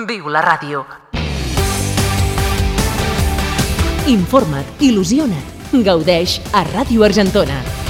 Viu la ràdio. Informa't, il·lusiona't, gaudeix a Ràdio Argentona.